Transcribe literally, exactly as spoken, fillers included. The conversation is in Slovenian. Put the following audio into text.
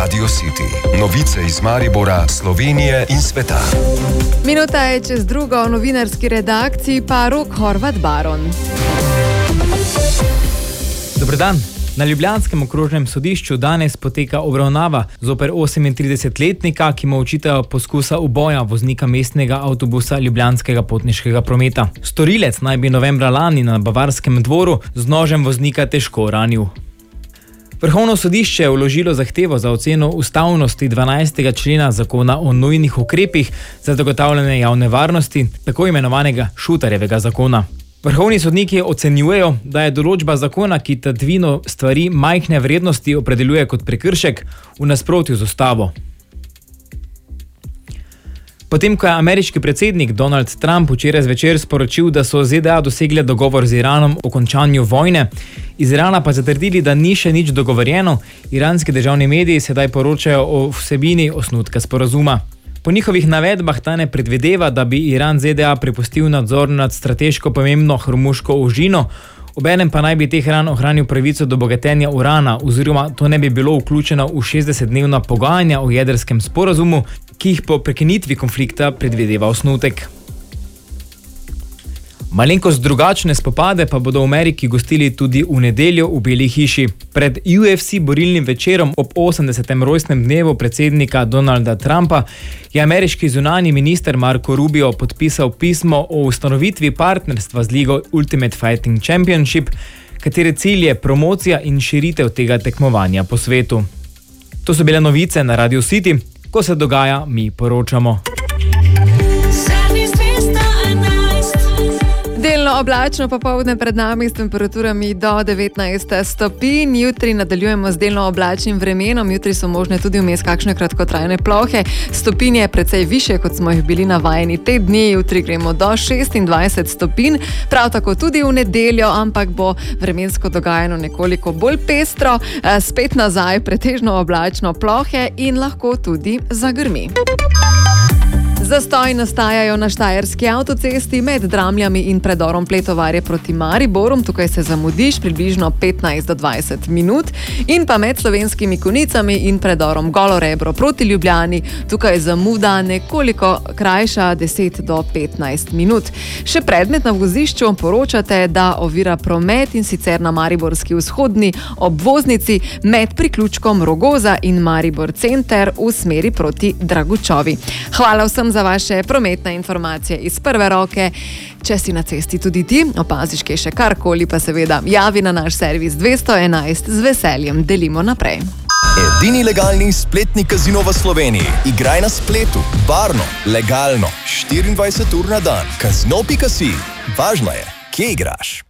Radio City. Novice iz Maribora, Slovenije in sveta. Minuta je čez drugo, v novinarski redakciji pa Rok Horvat Baron. Dober dan. Na ljubljanskem okrožnem sodišču danes poteka obravnava zoper osemintridesetletnika, ki mu očitajo poskusa uboja voznika mestnega avtobusa ljubljanskega potniškega prometa. Storilec naj bi novembra lani na Bavarskem dvoru z nožem voznika težko ranil. Vrhovno sodišče je vložilo zahtevo za oceno ustavnosti dvanajstega člena zakona o nujnih ukrepih za zagotavljanje javne varnosti, tako imenovanega Šutarjevega zakona. Vrhovni sodniki ocenjujejo, da je določba zakona, ki tatvino stvari majhne vrednosti opredeljuje kot prekršek, v nasprotju z ustavo. Potem, ko je ameriški predsednik Donald Trump včeraj zvečer sporočil, da so Z D A dosegle dogovor z Iranom o končanju vojne, iz Irana pa zatrdili, da ni še nič dogovorjeno, iranski državni mediji sedaj poročajo o vsebini osnutka sporazuma. Po njihovih navedbah ta ne predvideva, da bi Iran Z D A prepustil nadzor nad strateško pomembno hormuško ožino, obenem pa naj bi Teheran ohranil pravico do bogatenja urana, oziroma to ne bi bilo vključeno v šestdesetdnevna pogajanja o jedrskem sporazumu, ki jih po prekinitvi konflikta predvideva osnutek. Malenkost drugačne spopade pa bodo v Ameriki gostili tudi v nedeljo v Beli hiši. Pred U F C borilnim večerom ob osemdesetem rojstnem dnevu predsednika Donalda Trumpa je ameriški zunanji minister Marco Rubio podpisal pismo o ustanovitvi partnerstva z ligo Ultimate Fighting Championship, katere cilj je promocija in širitev tega tekmovanja po svetu. To so bile novice na Radio City. Ko se dogaja, mi poročamo. Delno oblačno popoldne pred nami s temperaturami do devetnajst stopinj. Jutri nadaljujemo z delno oblačnim vremenom. Jutri so možne tudi vmes kakšne kratkotrajne plohe. Stopinje precej više, kot smo jih bili navajeni te dni. Jutri gremo do šestindvajset stopinj. Prav tako tudi v nedeljo, ampak bo vremensko dogajano nekoliko bolj pestro. Spet nazaj pretežno oblačno plohe in lahko tudi zagrmi. Zastoji nastajajo na štajerski avtocesti med Dramljami in predorom Pletovarje proti Mariborom. Tukaj se zamudiš približno petnajst do dvajset minut. In pa med Slovenskimi Konjicami in predorom Golo Rebro proti Ljubljani. Tukaj je zamuda nekoliko krajša, deset do petnajst minut. Še predmet na vozišču poročate, da ovira promet, in sicer na mariborski vzhodni obvoznici med priključkom Rogoza in Maribor center v smeri proti Dragučovi. Hvala vsem za vaše prometne informacije iz prve roke. Če si na cesti tudi ti, opaziš kaj še karkoli, pa seveda javi na naš servis dvesto enajst, z veseljem delimo naprej. Edini legalni spletni kazino v Sloveniji. Igraj na spletu, varno, legalno, štiriindvajset ur na dan. Kazino pika si. Važno je, kje igraš.